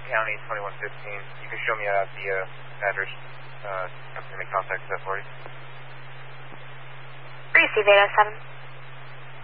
County 2115. You can show me the address. I'm going to contact that for you. Receive 807.